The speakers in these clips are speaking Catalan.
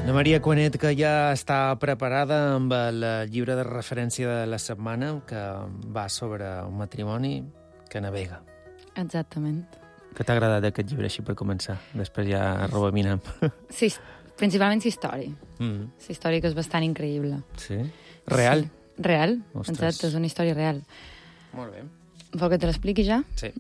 La Maria Cuanet, que ja està preparada amb el llibre de referència de la setmana, que va sobre un matrimoni que navega. Exactament. Què t'ha agradat aquest llibre, així per començar? Després ja rebobinem. Sí, principalment la història. La història que és bastant increïble. Sí? Real? Sí, real, Ostres. exacte, és una història real. Molt bé. Vol que te l'expliqui ja? Sí.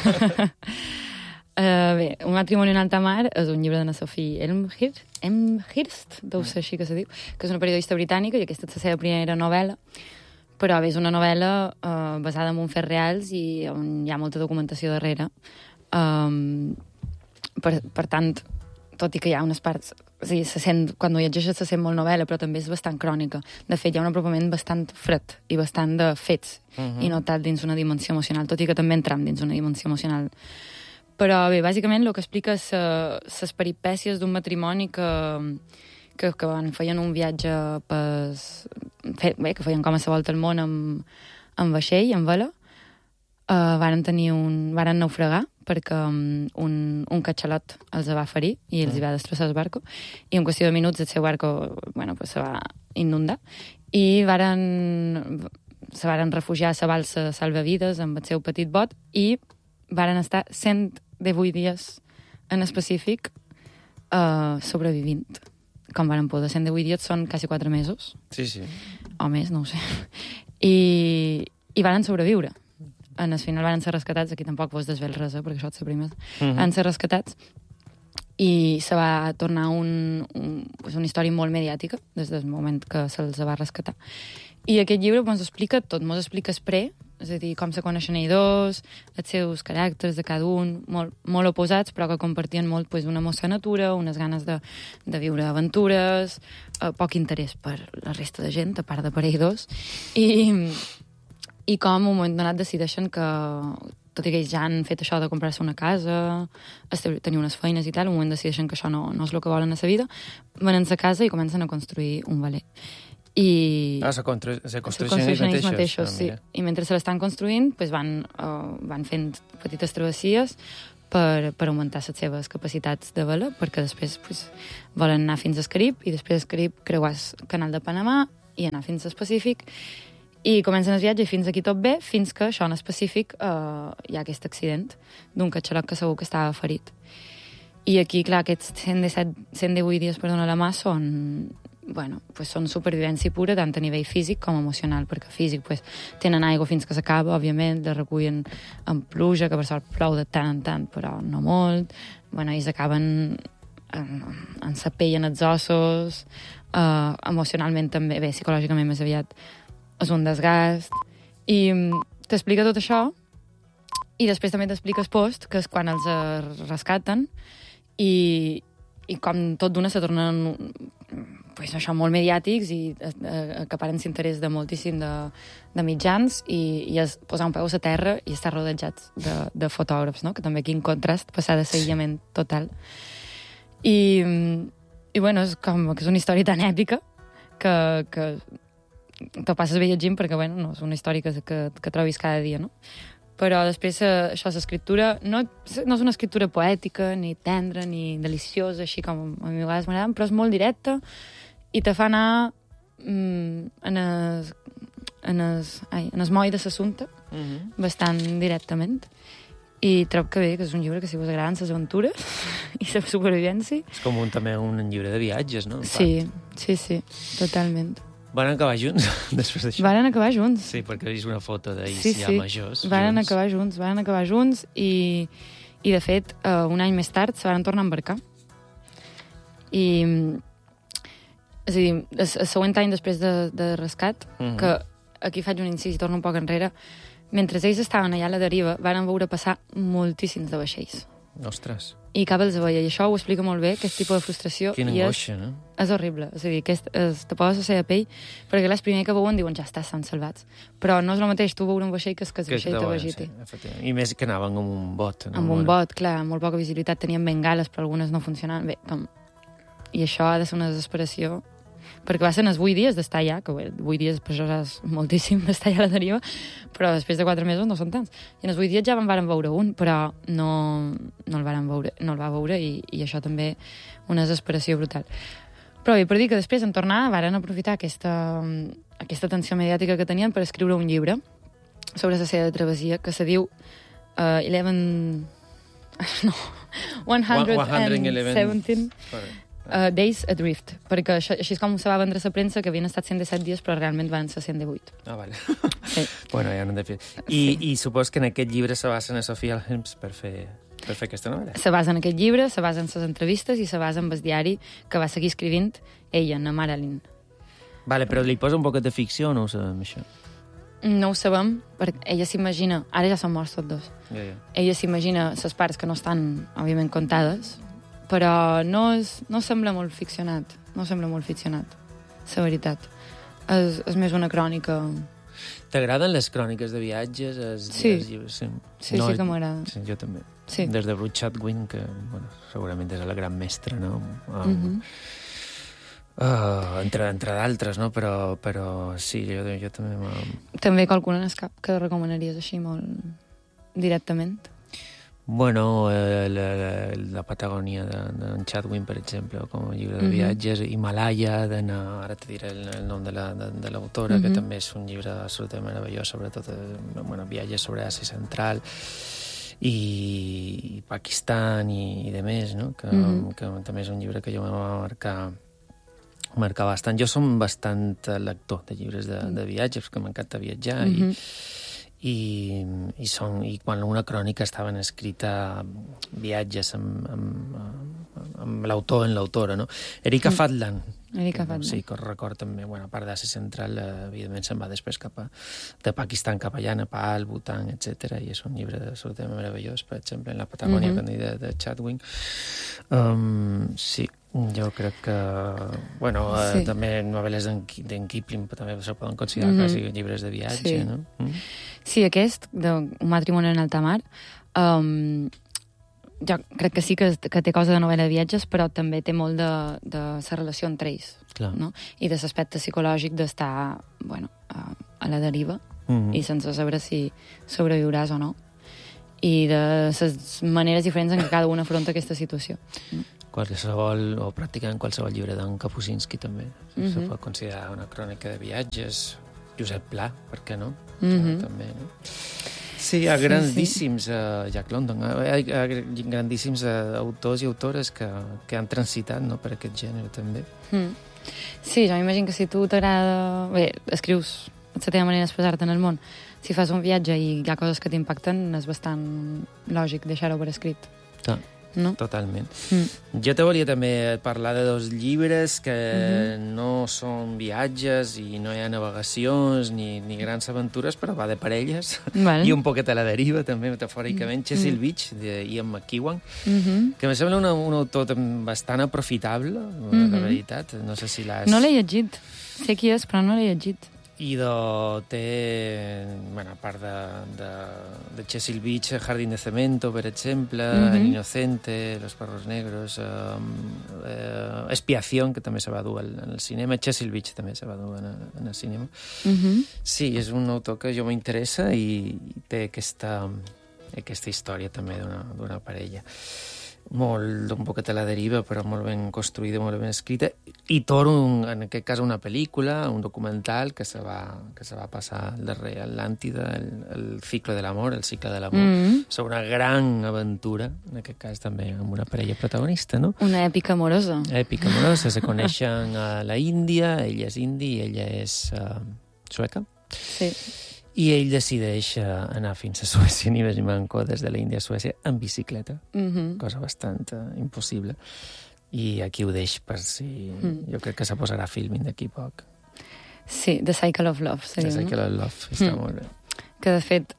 Bé, Un matrimoni en alta mar és un llibre de la Sophie Elmhirst, deu ser així que se diu, que és una periodista britànica, i aquesta és la seva primera novel·la, però bé, és una novel·la basada en uns fets reals i on hi ha molta documentació darrere. Per tant, tot i que hi ha unes parts... O sigui, quan ho llegeixes se sent molt novel·la, però també és bastant crònica. De fet, hi ha un apropament bastant fred i bastant de fets, i no tant dins una dimensió emocional, tot i que també entram dins una dimensió emocional. Però bé, bàsicament el que explica és les peripècies d'un matrimoni que feien un viatge que feien com a la volta al món amb vaixell, amb vela. Varen naufragar perquè un catxalot els va ferir i els va destrossar el barco, i en qüestió de minuts el seu barco se va inundar i se varen refugiar a la balsa salvavides amb el seu petit bot i varen estar 118 dies en específic sobrevivint. Com varen poder, 118 dies són quasi 4 mesos. Sí, sí. O més, no ho sé. I varen sobreviure. En el final van ser rescatats, aquí tampoc vos desvel res, perquè això és la primera. Van ser rescatats i se va tornar una història molt mediàtica des del moment que se'ls va rescatar. I aquest llibre ens explica tot, ens explica és a dir, com se coneixen ells dos, els seus caràcters de cada un, molt oposats, però que compartien molt una emoció de natura, unes ganes de viure aventures, poc interès per la resta de gent, a part de per ells dos, i com un moment donat decideixen que, tot i que ells ja han fet això de comprar-se una casa, tenir unes feines i tal, un moment decideixen que això no és el que volen a la vida, venen a casa i comencen a construir un veler. Se construeixen ells mateixos, sí. I mentre se l'estan construint, van fent petites travessies per augmentar les seves capacitats de vela, perquè després volen anar fins al Carib, i després del Carib creuar el canal de Panamà i anar fins al Pacífic, i comencen el viatge fins aquí tot bé, fins que això en específic hi ha aquest accident d'un catxalot que segur que estava ferit. I aquí, clar, aquests 118 dies per donar la mà són supervivència pura, tant a nivell físic com emocional, perquè físic tenen aigua fins que s'acaba, òbviament, la recullen amb pluja, que per sort plou de tant en tant, però no molt, i s'acaben en la pell, en els ossos, emocionalment també, bé, psicològicament més aviat, és un desgast, i t'explica tot això, i després també t'explica el post, que és quan els rescaten, i com tot d'una se tornen això molt mediàtics i acaparen l'interès de moltíssim de mitjans, i es posa un peu a la terra i està rodejats de fotògrafs, no? Que també quin contrast, passar de l'aïllament total. I és com que és una història tan èpica que te passes bé llegint, perquè no és una història que trobis cada dia, no? Però després això, l'escriptura no és una escriptura poètica, ni tendra, ni deliciosa, així com a mi a vegades m'agrada, però és molt directa i te fa anar en el moll de l'assumpte bastant directament. I trobo que bé, que és un llibre que si vos agraden les aventures i la supervivència... És com també un llibre de viatges, no? Sí, totalment. Van acabar junts, després d'això? Van acabar junts. Sí, perquè he vist una foto d'ells ja majors. Van acabar junts i de fet, un any més tard se van tornar a embarcar. És a dir, el següent any després de rescat, que aquí faig un incís i torno un poc enrere, mentre ells estaven allà a la deriva, van veure passar moltíssims de vaixells. Ostres. I cap els veia, i això ho explica molt bé, aquest tipus de frustració. Quina angoixa, no? És horrible, és a dir, te poses a ser de pell, perquè el primer que veuen diuen ja està, estan salvats. Però no és el mateix tu veure un vaixell que el vaixell te vegiti. Sí, i més que anaven amb un bot. Amb un bot, clar, amb molt poca visibilitat, tenien bengales, però algunes no funcionaven. Bé, i això ha de ser una desesperació, perquè va ser els 8 dies d'estar allà, que 8 dies per això és moltíssim d'estar allà a la deriva, però després de 4 mesos no són tants. I en els 8 dies ja varen veure un, però no el va veure, i això també una desesperació brutal. Però bé, per dir que després, en tornar, varen aprofitar aquesta atenció mediàtica que tenien per escriure un llibre sobre la seva travessia, que se diu 117 Days Adrift, perquè així és com se va vendre a la premsa, que havien estat 117 dies, però realment van ser 118. Ah, vale. Sí. Bueno, ja no hem de fer. I supos que en aquest llibre se basen a Sofia Helms per fer aquesta novel·la. Se basa en aquest llibre, se basa en les entrevistes i se basa en el diari que va seguir escrivint ella, na Marilyn. Vale, però li posa un poquet de ficció o no ho sabem, això? No ho sabem, perquè ella s'imagina... Ara ja són morts tots dos. Ja. Ella s'imagina les parts que no estan, òbviament, contades, però no sembla molt ficcionat. No sembla molt ficcionat, la veritat. És més una crònica... T'agraden les cròniques de viatges? Sí. Els llibres? Sí, sí que m'agrada. Sí, jo també. Sí. Des de Ruth Chatwin, que bueno, segurament és la gran mestra, no? Entre d'altres, no? Però sí, jo també També qualcuna que recomanaries així molt directament? Bueno, la Patagònia d'en Chatwin, per exemple, com a llibre de viatges, Himalaya, ara te diré el nom de l'autora, que també és un llibre absolutament meravellós, sobretot viatges sobre Àsia Central i Pakistan i de més, no? Que també és un llibre que jo em va marcar bastant. Jo som bastant lector de llibres de viatges, que m'encanta viatjar i quan una crònica estaven escrita viatges amb l'autor en l'autora, no? Erika Fadlan. Sí, que record també, a part d'Àsia Central, evidentment se'n va després de Pakistan cap allà, Nepal, Bhutan, etc. I és un llibre absolutament meravellós, per exemple, en la Patagònia, de Chatwin. Sí, jo crec que... també novel·les d'en Kipling també se poden considerar quasi llibres de viatge, no? Sí, aquest, Un matrimoni en alta mar, jo crec que sí que té cosa de novel·la de viatges, però també té molt de la relació entre ells, no? I de l'aspecte psicològic d'estar, a la deriva i sense saber si sobreviuràs o no, i de les maneres diferents en què cada un afronta aquesta situació. Qualsevol, o pràcticament qualsevol llibre d'en Kapuscinski també se pot considerar una crònica de viatges. Josep Pla, per què no? També, no? Sí, hi ha grandíssims Jack London, hi ha grandíssims autors i autores que han transitat, no, per aquest gènere també. Sí, jo m'imagino que si tu t'agrada... Bé, escrius la teva manera d'expressar-te en el món, si fas un viatge i hi ha coses que t'impacten, és bastant lògic deixar-ho per escrit. No? Totalment. Jo te volia també parlar de 2 llibres que no són viatges i no hi ha navegacions ni grans aventures, però va de parelles i un poquet a la deriva també, metafòricament. Cecil Beach, d'Ian McEwan, que em sembla un autor bastant aprofitable, la veritat. No sé si l'has... No l'he llegit. Sé qui és, però no l'he llegit. I té, a part de Cecil Beach, Jardín de Cemento, per exemple, El Inocente, Los Perros Negros, Expiación, que també se va dur en el cinema, Cecil Beach també se va dur en el cinema. Sí, és un autor que jo m'interessa i té aquesta història també d'una parella. Un poquet a la deriva, però molt ben construïda, molt ben escrita, i en aquest cas una pel·lícula, un documental que se va passar al darrer Atlàntida, el cicle de l'amor, sobre una gran aventura, en aquest cas també amb una parella protagonista, no? Una èpica amorosa. Èpica amorosa, se coneixen a la Índia, ella és indi i ella és sueca. Sí. I ell decideix anar fins a Suècia, ni més ni manco, des de l'Índia a Suècia, en bicicleta, cosa bastant impossible. I aquí ho deix per si... Jo crec que se posarà filming d'aquí poc. Sí, The Cycle of Love. The Cycle of Love, està molt bé. Que, de fet,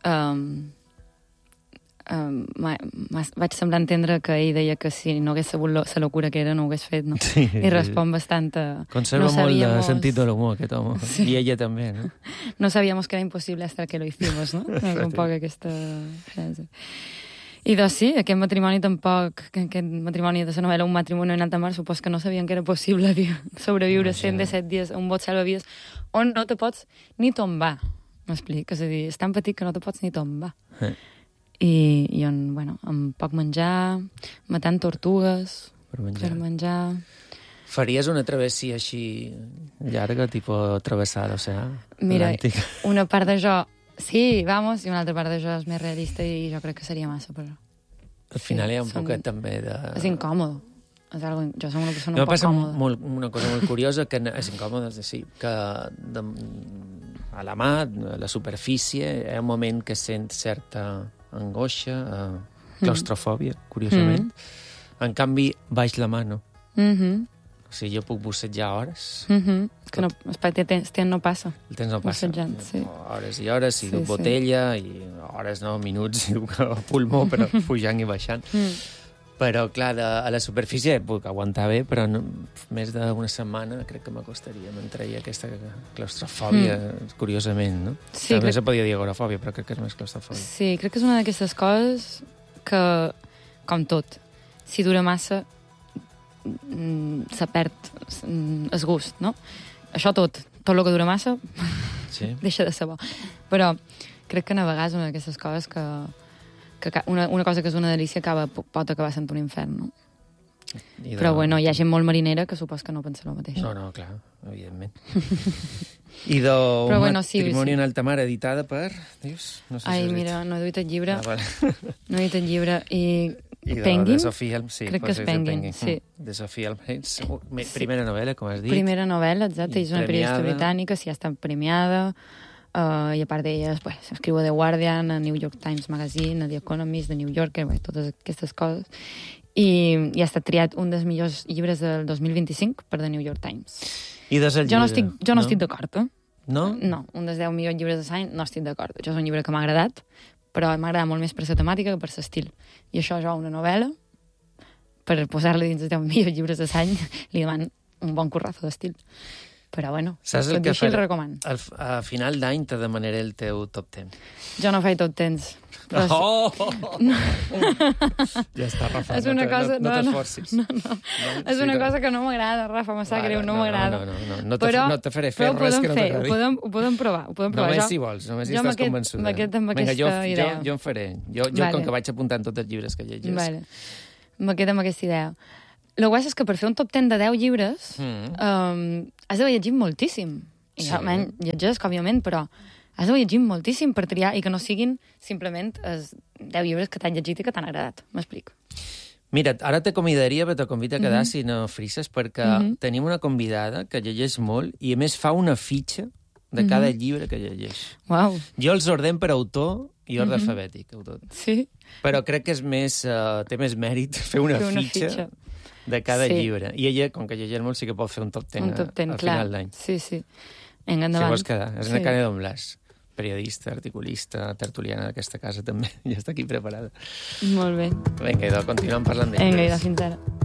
vaig semblar entendre que ell deia que si no hagués sabut la locura que era, no ho hagués fet, no? Sí. I respon bastant a... Conserva molt de sentit de l'humor, aquest home. Sí. I ella també, no? No sabíamos que era imposible hasta que lo hicimos, no? És un poc aquesta frase. I doncs sí, aquest matrimoni tampoc, aquest matrimoni de la novel·la Un matrimoni en alta mar, supos que no sabien que era possible sobreviure 117 dies a un bot salvavides on no te pots ni tombar, m'explico? És a dir, és tan petit que no te pots ni tombar. I on, amb poc menjar, matant tortugues per menjar. Faries una travessia així llarga, tipus travessar l'oceà? Mira, una part de jo... Sí, vamos, i una altra part de jo és més realista i jo crec que seria massa, però... Al final hi ha un poquet també de... És incòmode. És algo... Jo soc una persona un poc còmoda. Una cosa molt curiosa, que és incòmode, és dir, que a la mà, a la superfície, hi ha un moment que sent certa angoixa, claustrofòbia, curiosament. En canvi, baix la mà, no. O sigui, jo puc bussejar hores. Que no, espai, temps no passa. El temps no passa. Bussejant, sí. Hores i hores, i duc botella, i hores no, minuts, i duc pulmó, però pujant i baixant. Però, clar, a la superfície puc aguantar bé, però no, més d'una setmana crec que m'acostaria. Me'n treia aquesta claustrofòbia, curiosament, no? Sí, també se podia dir agorafòbia, però crec que és més claustrofòbia. Sí, crec que és una d'aquestes coses que, com tot, si dura massa, se perd el gust, no? Això tot el que dura massa deixa de ser bo. Però crec que navegar és una d'aquestes coses que una cosa que és una delícia pot acabar sent un infern, no? Però bueno, hi ha gent molt marinera que supos que no pensa el mateix. No, clar, evidentment. I d'un matrimoni en alta mar editada per... Dius? No sé Ai, mira, no he duit el llibre. Vale. No he duit el llibre i Penguin? De Sophie Elm, sí. Crec que és Penguin, sí. De Sophie Elm. Primera novel·la, com has dit. Primera novel·la, exacte. És una periodista britànica, sí, ha estat premiada. I a part d'ella, escriu a The Guardian, a New York Times Magazine, a The Economist, The New Yorker, totes aquestes coses. I ha estat triat un dels millors llibres del 2025 per The New York Times. I des el llibre? Jo no estic d'acord, No? No, un dels 10 millors llibres de l'any no estic d'acord. Això és un llibre que m'ha agradat, però m'agrada molt més per la temàtica que per l'estil. I això, jo, una novel·la, per posar-la dins els 10 millors llibres de l'any, li demano un bon currazo d'estil. Però bueno, saps tot i així el recomano. A final d'any te demanaré el teu top 10. Jo no faig top 10. Però... Ja està, Rafa. És una cosa... No t'esforcis. No. És una cosa que no m'agrada, Rafa, em sap greu, no m'agrada. No te faré fer res que no t'agradi. Ho podem provar. Només si vols, només si estàs convençuda. Amb aquesta idea. Jo en faré. Jo com que vaig apuntant tots els llibres que llegis. Vale. Me quedo amb aquesta idea. El que és que per fer un top 10 de 10 llibres has d'haver llegit moltíssim. I llegeix, òbviament, però has d'haver llegit moltíssim per triar i que no siguin simplement els 10 llibres que t'han llegit i que t'han agradat. M'explico. Mira, ara te convidaria, però te convido a quedar si no frises, perquè tenim una convidada que llegeix molt i, a més, fa una fitxa de cada llibre que llegeix. Uau. Jo els ordeno per autor i ordre alfabètic. Sí? Però crec que té més mèrit fer una fitxa de cada llibre. I ella, com que llegeix molt, sí que pot fer un top 10 al final d'any. Sí. Vinga, endavant. Si vols quedar. És una Canet d'en Blas, periodista, articulista, tertuliana d'aquesta casa també. Ja està aquí preparada. Molt bé. Vinga, idò, continuem parlant d'ella. Vinga, idò, fins ara.